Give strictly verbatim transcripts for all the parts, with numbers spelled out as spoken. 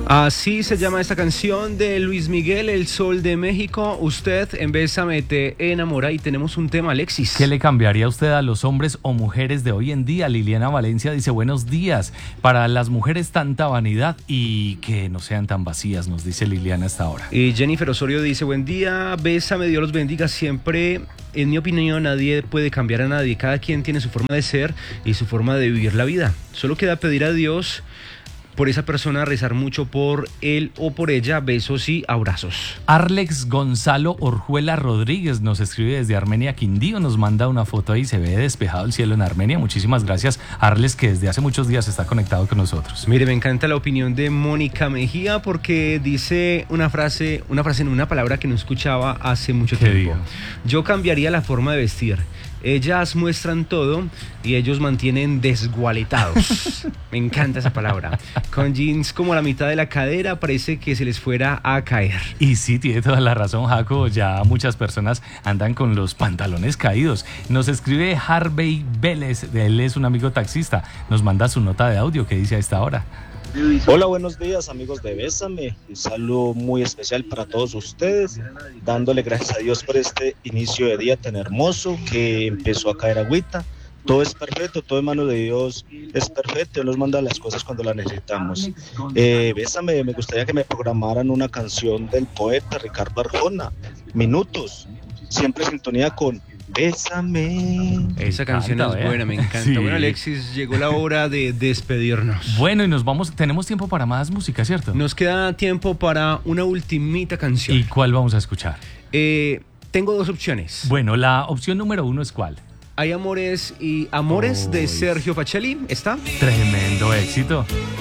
Así se llama esta canción de Luis Miguel, El Sol de México. Usted en Bésame te enamora y tenemos un tema, Alexis. ¿Qué le cambiaría usted a los hombres o mujeres de hoy en día? Liliana Valencia dice, buenos días. Para las mujeres tanta vanidad y que no sean tan vacías, nos dice Liliana hasta ahora. Y Jennifer Osorio dice, buen día, Bésame, Dios los bendiga siempre. En mi opinión, nadie puede cambiar a nadie. Cada quien tiene su forma de ser y su forma de vivir la vida. Solo queda pedir a Dios por esa persona, rezar mucho por él o por ella, besos y abrazos. Arlex Gonzalo Orjuela Rodríguez nos escribe desde Armenia, Quindío, nos manda una foto ahí, se ve despejado el cielo en Armenia. Muchísimas gracias, Arlex, que desde hace muchos días está conectado con nosotros. Mire, me encanta la opinión de Mónica Mejía porque dice una frase, una frase en una palabra que no escuchaba hace mucho tiempo. Digo? Yo cambiaría la forma de vestir. Ellas muestran todo y ellos mantienen desgualetados. Me encanta esa palabra. Con jeans como a la mitad de la cadera, parece que se les fuera a caer. Y sí, tiene toda la razón, Jaco. Ya muchas personas andan con los pantalones caídos. Nos escribe Harvey Vélez, él es un amigo taxista. Nos manda su nota de audio que dice a esta hora. Hola, buenos días amigos de Bésame, un saludo muy especial para todos ustedes, dándole gracias a Dios por este inicio de día tan hermoso que empezó a caer agüita. Todo es perfecto, todo en manos de Dios es perfecto, Él nos manda las cosas cuando las necesitamos. Eh, Bésame, me gustaría que me programaran una canción del poeta Ricardo Arjona, Minutos, siempre en sintonía con Bésame. Esa canción encanta, es buena, me encanta. Sí. Bueno, Alexis, llegó la hora de despedirnos. Bueno, y nos vamos, tenemos tiempo para más música, ¿cierto? Nos queda tiempo para una ultimita canción. ¿Y cuál vamos a escuchar? Eh, tengo dos opciones. Bueno, la opción número uno es ¿cuál? Hay Amores y Amores de Uy. Sergio Facelli. ¿Está? Tremendo éxito.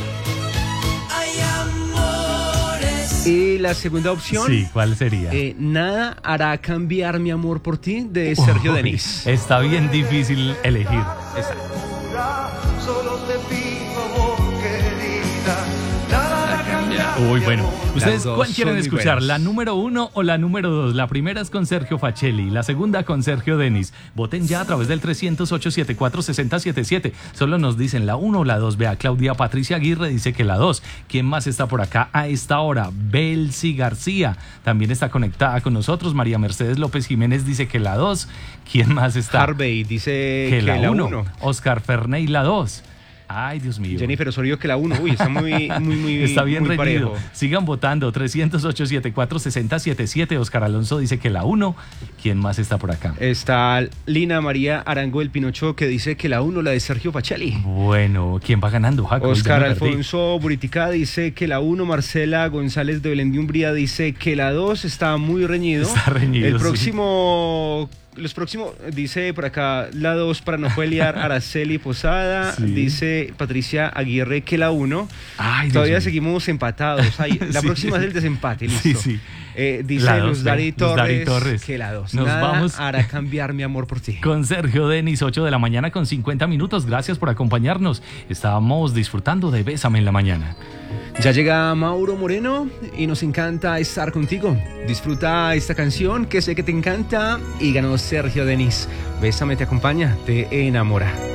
Y la segunda opción. Sí, ¿cuál sería? Eh, Nada hará cambiar mi amor por ti de Sergio Uy, Denis. Está bien difícil elegir. Está. Solo te pido, amor, querida, nada hará cambiar. Uy, bueno. ¿Ustedes dos cuál son quieren muy escuchar? buenas. ¿La número uno o la número dos? La primera es con Sergio Facelli, la segunda con Sergio Denis. Voten ya a través del trescientos ocho, setenta y cuatro, sesenta setenta y siete. Solo nos dicen la uno o la dos. Vea, Claudia Patricia Aguirre dice que la dos. ¿Quién más está por acá a esta hora? Belsi García también está conectada con nosotros. María Mercedes López Jiménez dice que la dos. ¿Quién más está? Harvey dice que, que, la la uno. uno. Oscar Ferney la dos. Ay, Dios mío. Jennifer Osorio que la uno. Uy, está muy, muy, muy Está bien muy reñido. parejo. Sigan votando. trescientos ocho, setenta y cuatro, sesenta setenta y siete. Oscar Alonso dice que la uno. ¿Quién más está por acá? Está Lina María Arango del Pinocho que dice que la uno, la de Sergio Facelli. Bueno, ¿quién va ganando, Jaco? Oscar Ya me perdí. Alfonso Buritica dice que la uno, Marcela González de Belén de Umbría dice que la dos, está muy reñido. Está reñido, El sí. próximo, los próximos, dice por acá la dos para no pelear, Araceli Posada, Sí. dice Patricia Aguirre que la uno. Ay, Dios Todavía mío. seguimos empatados. Ay, la Sí. próxima es el desempate, listo. Sí, sí. Eh, dice La dos, Luz Dari ve, Luz Dari Torres, Torres. que la dos. Nos Nada vamos. hará cambiar mi amor por ti. Con Sergio Denis, ocho de la mañana con cincuenta minutos. Gracias por acompañarnos. Estábamos disfrutando de Bésame en la mañana. Ya llega Mauro Moreno y nos encanta estar contigo. Disfruta esta canción que sé que te encanta y ganó Sergio Denis. Bésame te acompaña, te enamora.